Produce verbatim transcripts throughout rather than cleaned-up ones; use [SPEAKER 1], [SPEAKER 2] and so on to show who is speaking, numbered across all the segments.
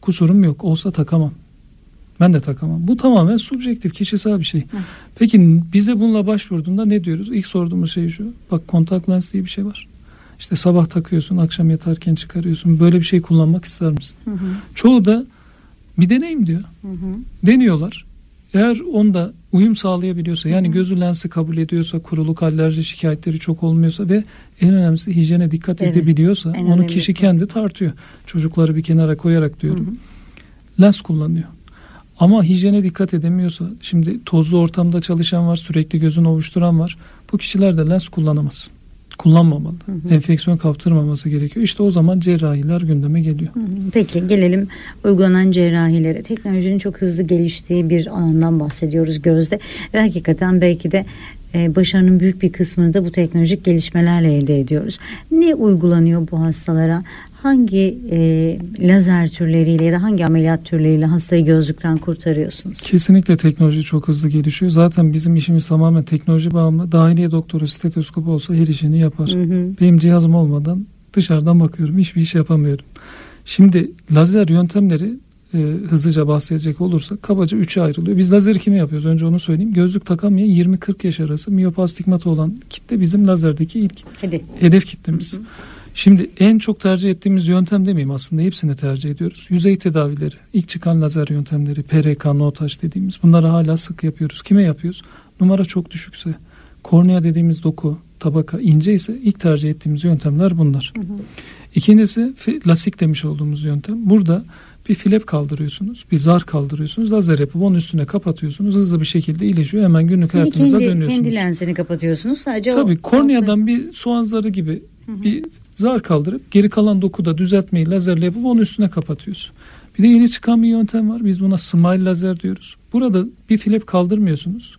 [SPEAKER 1] Kusurum yok. Olsa takamam. Ben de takamam. Bu tamamen subjektif, kişisel bir şey. Hı. Peki bize bununla başvurduğunda ne diyoruz? İlk sorduğumuz şey şu. Bak, kontak lens diye bir şey var. İşte sabah takıyorsun, akşam yatarken çıkarıyorsun. Böyle bir şey kullanmak ister misin? Hı hı. Çoğu da bir deneyim diyor. Hı hı. Deniyorlar. Eğer onda uyum sağlayabiliyorsa, yani gözü lensi kabul ediyorsa, kuruluk, alerji şikayetleri çok olmuyorsa ve en önemlisi hijyene dikkat evet, edebiliyorsa onu kişi kendi tartıyor. Çocukları bir kenara koyarak diyorum. Hı hı. Lens kullanıyor. Ama hijyene dikkat edemiyorsa, şimdi tozlu ortamda çalışan var, sürekli gözünü ovuşturan var. Bu kişiler de lens kullanamaz. Kullanmamalı. Hı hı. Enfeksiyon kaptırmaması gerekiyor. İşte o zaman cerrahiler gündeme geliyor. Hı hı.
[SPEAKER 2] Peki gelelim uygulanan cerrahilere. Teknolojinin çok hızlı geliştiği bir alandan bahsediyoruz gözde. Ve hakikaten belki de e, başarının büyük bir kısmını da bu teknolojik gelişmelerle elde ediyoruz. Ne uygulanıyor bu hastalara? Hangi e, lazer türleriyle ya da hangi ameliyat türleriyle hastayı gözlükten kurtarıyorsunuz?
[SPEAKER 1] Kesinlikle teknoloji çok hızlı gelişiyor. Zaten bizim işimiz tamamen teknoloji bağımlı. Dahiliye doktoru stetoskop olsa her işini yapar. Hı hı. Benim cihazım olmadan dışarıdan bakıyorum. Hiçbir iş yapamıyorum. Şimdi lazer yöntemleri e, hızlıca bahsedecek olursak kabaca üçe ayrılıyor. Biz lazeri kime yapıyoruz? Önce onu söyleyeyim. Gözlük takamayan yirmi kırk yaş arası miyop astigmatı olan kitle bizim lazerdeki ilk hedef, hedef kitlemiz. Hı hı. Şimdi en çok tercih ettiğimiz yöntem demeyeyim, aslında hepsini tercih ediyoruz. Yüzey tedavileri, ilk çıkan lazer yöntemleri, P R K, no-touch dediğimiz, bunları hala sık yapıyoruz. Kime yapıyoruz? Numara çok düşükse, kornea dediğimiz doku, tabaka ince ise ilk tercih ettiğimiz yöntemler bunlar. Hı hı. İkincisi lasik demiş olduğumuz yöntem. Burada bir flap kaldırıyorsunuz, bir zar kaldırıyorsunuz, lazer yapıp onun üstüne kapatıyorsunuz, hızlı bir şekilde iyileşiyor, hemen günlük hayatınıza kendi, dönüyorsunuz.
[SPEAKER 2] Kendi lensini kapatıyorsunuz sadece.
[SPEAKER 1] Tabii
[SPEAKER 2] o
[SPEAKER 1] korneadan
[SPEAKER 2] altı...
[SPEAKER 1] bir soğan zarı gibi hı hı. bir zar kaldırıp geri kalan dokuda düzeltmeyi lazerle yapıp onun üstüne kapatıyoruz. Bir de yeni çıkan bir yöntem var. Biz buna smile lazer diyoruz. Burada bir flap kaldırmıyorsunuz.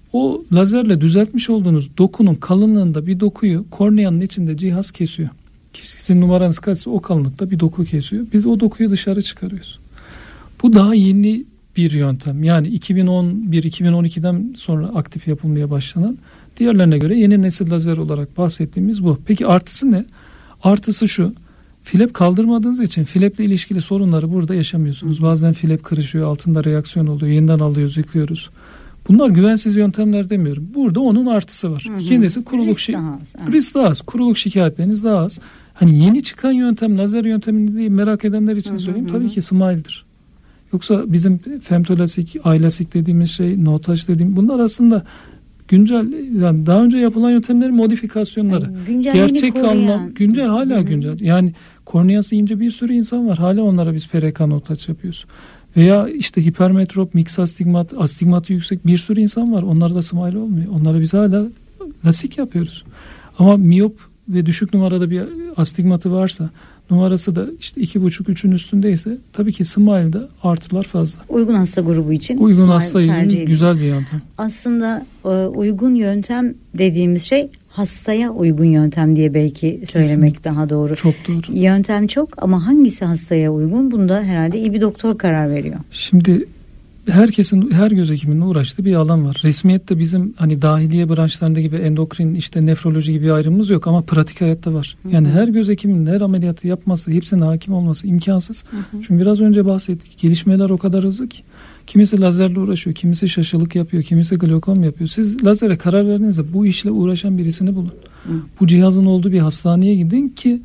[SPEAKER 1] O lazerle düzeltmiş olduğunuz dokunun kalınlığında bir dokuyu korneanın içinde cihaz kesiyor. Sizin numaranız kaçsa o kalınlıkta bir doku kesiyor. Biz o dokuyu dışarı çıkarıyoruz. Bu daha yeni bir yöntem. Yani iki bin on bir iki bin on ikiden sonra aktif yapılmaya başlanan, diğerlerine göre yeni nesil lazer olarak bahsettiğimiz bu. Peki artısı ne? Artısı şu: flap kaldırmadığınız için flaple ilişkili sorunları burada yaşamıyorsunuz. Bazen flap kırışıyor, altında reaksiyon oluyor, yeniden alıyoruz, yıkıyoruz. Bunlar güvensiz yöntemler demiyorum. Burada onun artısı var. Hı hı. İkincisi kuruluk risk, şi- daha az, evet. risk daha az. Kuruluk şikayetleriniz daha az. Hani yeni çıkan yöntem lazer yöntemini diye merak edenler için hı hı, söyleyeyim. Hı. Tabii ki smile'dir. Yoksa bizim femtolasik, aylasik dediğimiz şey, no-touch dediğim, bunlar aslında güncel, yani daha önce yapılan yöntemlerin modifikasyonları. Yani gerçek anlam güncel, hala Hı-hı. güncel. Yani korneası ince bir sürü insan var. Hala onlara biz P R K, no-touch yapıyoruz. Veya işte hipermetrop, mix astigmat, astigmatı yüksek bir sürü insan var. Onlara da smile olmuyor. Onlara biz hala lasik yapıyoruz. Ama miyop ve düşük numarada bir astigmatı varsa, numarası da işte iki buçuk üçün üstündeyse tabii ki smile'da artılar fazla.
[SPEAKER 2] Uygun hasta grubu için
[SPEAKER 1] uygun hasta için güzel bir yöntem.
[SPEAKER 2] Aslında e, uygun yöntem dediğimiz şey hastaya uygun yöntem diye belki söylemek Kesinlikle. Daha doğru.
[SPEAKER 1] Çok doğru.
[SPEAKER 2] Yöntem çok ama hangisi hastaya uygun? Bunda herhalde iyi bir doktor karar veriyor.
[SPEAKER 1] Şimdi herkesin, her göz hekiminin uğraştığı bir alan var. Resmiyette bizim hani dahiliye branşlarında gibi endokrin, işte nefroloji gibi bir ayrımımız yok ama pratik hayatta var. Hı hı. Yani her göz hekiminin her ameliyatı yapması, hepsine hakim olması imkansız. Hı hı. Çünkü biraz önce bahsettik. Gelişmeler o kadar hızlı ki. Kimisi lazerle uğraşıyor, kimisi şaşılık yapıyor, kimisi glokom yapıyor. Siz lazere karar verdiğinizde bu işle uğraşan birisini bulun. Hı. Bu cihazın olduğu bir hastaneye gidin ki,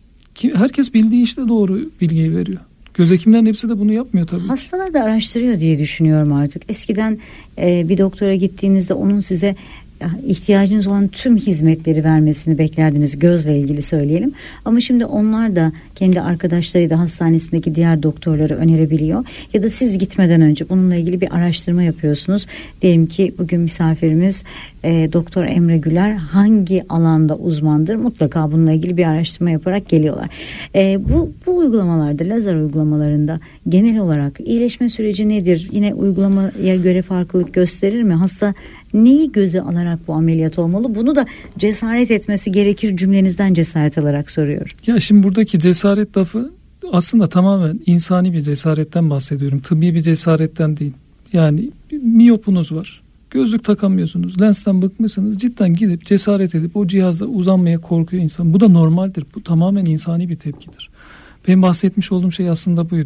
[SPEAKER 1] ki herkes bildiği işte doğru bilgiyi veriyor. Göz hekimlerin hepsi de bunu yapmıyor tabii.
[SPEAKER 2] Hastalar da araştırıyor diye düşünüyorum artık. Eskiden e, bir doktora gittiğinizde onun size ihtiyacınız olan tüm hizmetleri vermesini beklerdiniz, gözle ilgili söyleyelim. Ama şimdi onlar da kendi arkadaşları da hastanesindeki diğer doktorları önerebiliyor. Ya da siz gitmeden önce bununla ilgili bir araştırma yapıyorsunuz. Diyelim ki bugün misafirimiz e, Doktor Emre Güler hangi alanda uzmandır? Mutlaka bununla ilgili bir araştırma yaparak geliyorlar. E, bu, bu uygulamalarda, lazer uygulamalarında genel olarak iyileşme süreci nedir? Yine uygulamaya göre farklılık gösterir mi? Hasta neyi göze alarak bu ameliyat olmalı? Bunu da cesaret etmesi gerekir cümlenizden cesaret alarak soruyorum.
[SPEAKER 1] Ya şimdi buradaki cesaret lafı aslında tamamen insani bir cesaretten bahsediyorum. Tıbbi bir cesaretten değil. Yani miyopunuz var. Gözlük takamıyorsunuz. Lensten bıkmışsınız. Cidden gidip cesaret edip o cihazla uzanmaya korkuyor insan. Bu da normaldir. Bu tamamen insani bir tepkidir. Benim bahsetmiş olduğum şey aslında buydu.